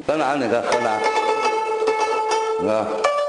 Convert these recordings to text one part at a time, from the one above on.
河南，你看河南，你看，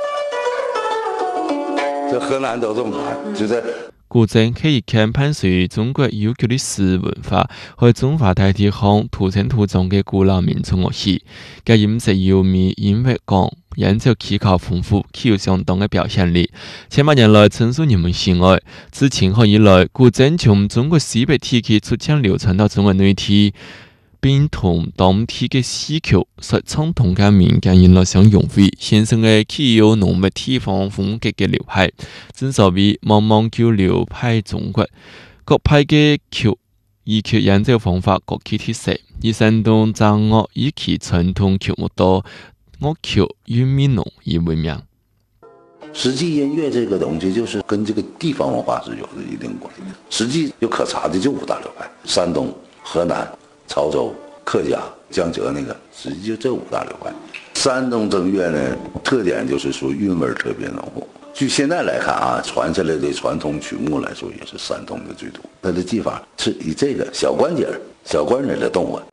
这河南都这么弹，就在。 古筝可以看伴随中国悠久的历史文化和中华大地上土生土长的古老民族乐器，该音色优美，音乐广，演奏技巧丰富，具有相当的表现力。千百年来深受人们喜爱。自清朝以来，古筝从中国西北地区逐渐流传到中国内地，并同当地的戏曲、说唱同嘅民间音乐相融汇，形成嘅具有浓密地方风格嘅流派。正所谓茫茫九流派中国，各派嘅曲依曲演奏方法各具特色。以山东漳乐以其传统曲目多、乐曲韵味浓而闻名。 实际音乐这个东西，就是跟这个地方文化是有着一定关系的。实际有可查的就五大流派：山东、河南、潮州、客家、江浙那个，实际就这五大流派。山东正乐呢，特点就是说韵味特别浓厚。据现在来看啊，传下来的传统曲目来说，也是山东的最多。它的技法是以这个小关节来动啊。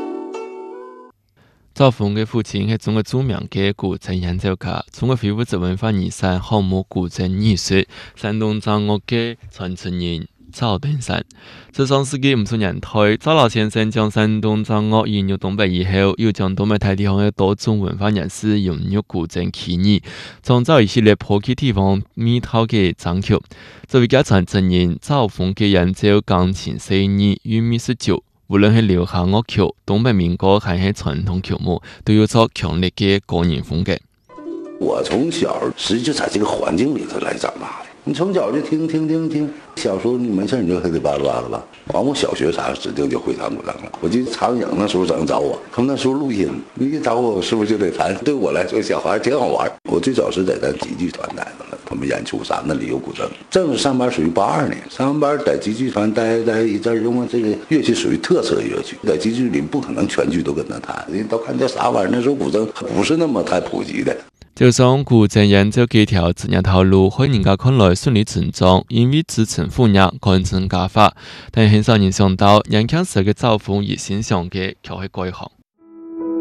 赵凤嘅父亲係中國著名嘅古箏演奏家，中國非物質文化遺產項目古箏藝術，山東漳樂嘅傳承人趙登山。在上世紀50年代，趙老先生將山東漳樂引入東北以後，又將東北大地方嘅多種文化元素融入古箏起義，創造一系列頗具地方味道嘅漳曲。作為家傳承人，趙鳳嘅演奏鋼琴細膩，韻味十足。無論係流行樂曲、東北民歌還是傳統曲目，都有着強烈嘅個人風格。 我從小實際就在這個環境裡頭來長大的。你從小就聽，小時候你沒事你就黑黑巴拉吧。完我小學啥指定就會彈古箏了。我記得長影那時候整找我，他們那時候錄音，你一找我是不是就得彈？對我來說小孩挺好玩。我最早是在咱集劇團待着了，他們演出啥那裡有古箏。正式上班屬於82年，上班在集劇團待一陣，因為這個樂器屬於特色樂曲，在集劇裡不可能全劇都跟他彈，人都看這啥玩意兒，那時候古箏不是那麼太普及的。 就像古箏演奏嘅條職業道路，喺人家看來順理成章，因為自成副業，乾成家法，但很少人想到，年輕時嘅趙鳳熱心上嘅卻係改行。